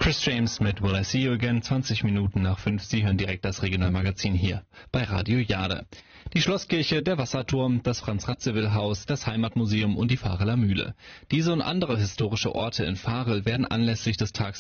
Chris James mit Will I See You Again, 20 Minuten nach 5. Sie hören direkt das Regionalmagazin hier bei Radio Jade. Die Schlosskirche, der Wasserturm, das Franz-Radziwiłł-Haus, das Heimatmuseum und die Vareler Mühle. Diese und andere historische Orte in Varel werden anlässlich des Tags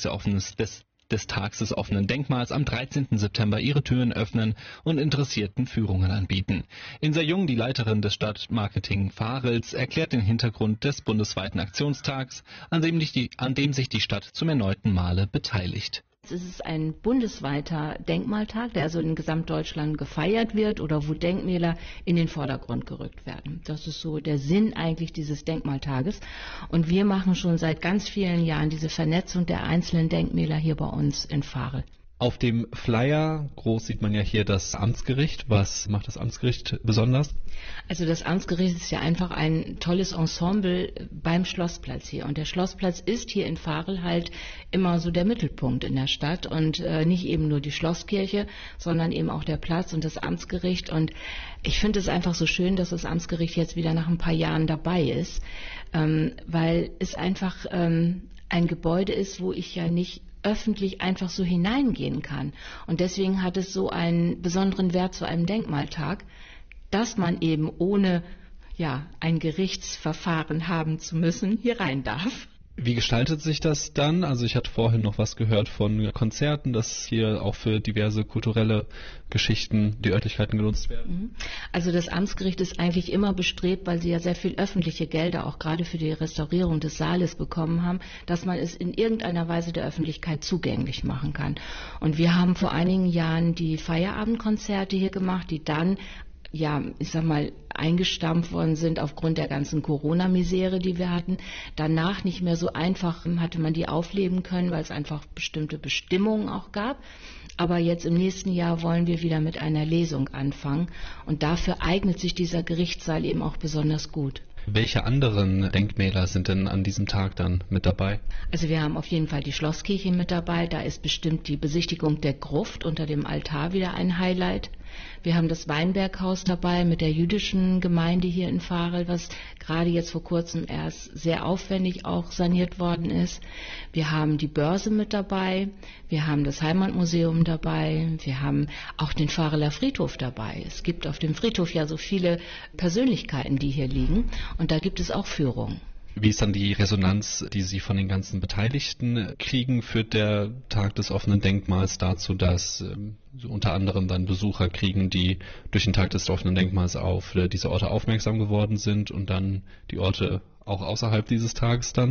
des offenen Denkmals am 13. September ihre Türen öffnen und Interessierten Führungen anbieten. Insa Jung, die Leiterin des Stadtmarketing Varels, erklärt den Hintergrund des bundesweiten Aktionstags, an dem sich die Stadt zum erneuten Male beteiligt. Es ist ein bundesweiter Denkmaltag, der also in Gesamtdeutschland gefeiert wird oder wo Denkmäler in den Vordergrund gerückt werden. Das ist so der Sinn eigentlich dieses Denkmaltages. Und wir machen schon seit ganz vielen Jahren diese Vernetzung der einzelnen Denkmäler hier bei uns in Varel. Auf dem Flyer groß sieht man ja hier das Amtsgericht. Was macht das Amtsgericht besonders? Also das Amtsgericht ist ja einfach ein tolles Ensemble beim Schlossplatz hier. Und der Schlossplatz ist hier in Varel halt immer so der Mittelpunkt in der Stadt. Und nicht eben nur die Schlosskirche, sondern eben auch der Platz und das Amtsgericht. Und ich finde es einfach so schön, dass das Amtsgericht jetzt wieder nach ein paar Jahren dabei ist, weil es einfach ein Gebäude ist, wo ich ja nicht öffentlich einfach so hineingehen kann. Und deswegen hat es so einen besonderen Wert zu einem Denkmaltag, dass man eben ohne ein Gerichtsverfahren haben zu müssen, hier rein darf. Wie gestaltet sich das dann? Also ich hatte vorhin noch was gehört von Konzerten, dass hier auch für diverse kulturelle Geschichten die Örtlichkeiten genutzt werden. Also das Amtsgericht ist eigentlich immer bestrebt, weil sie ja sehr viel öffentliche Gelder auch gerade für die Restaurierung des Saales bekommen haben, dass man es in irgendeiner Weise der Öffentlichkeit zugänglich machen kann. Und wir haben vor einigen Jahren die Feierabendkonzerte hier gemacht, die dann eingestampft worden sind aufgrund der ganzen Corona-Misere, die wir hatten. Danach nicht mehr so einfach hatte man die aufleben können, weil es einfach bestimmte Bestimmungen auch gab. Aber jetzt im nächsten Jahr wollen wir wieder mit einer Lesung anfangen. Und dafür eignet sich dieser Gerichtssaal eben auch besonders gut. Welche anderen Denkmäler sind denn an diesem Tag dann mit dabei? Also wir haben auf jeden Fall die Schlosskirche mit dabei. Da ist bestimmt die Besichtigung der Gruft unter dem Altar wieder ein Highlight. Wir haben das Weinberghaus dabei mit der jüdischen Gemeinde hier in Varel, was gerade jetzt vor kurzem erst sehr aufwendig auch saniert worden ist. Wir haben die Börse mit dabei, wir haben das Heimatmuseum dabei, wir haben auch den Vareler Friedhof dabei. Es gibt auf dem Friedhof ja so viele Persönlichkeiten, die hier liegen, und da gibt es auch Führungen. Wie ist dann die Resonanz, die Sie von den ganzen Beteiligten kriegen? Führt der Tag des offenen Denkmals dazu, dass unter anderem dann Besucher kriegen, die durch den Tag des offenen Denkmals auf diese Orte aufmerksam geworden sind und dann die Orte auch außerhalb dieses Tages dann